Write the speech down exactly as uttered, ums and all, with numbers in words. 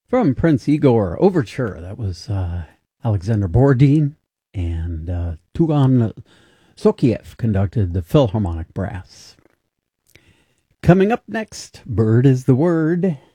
From Prince Igor Overture, that was uh, Alexander Borodin, and uh, Tugan Sokiev conducted the Philharmonic Brass. Coming up next, Bird is the Word,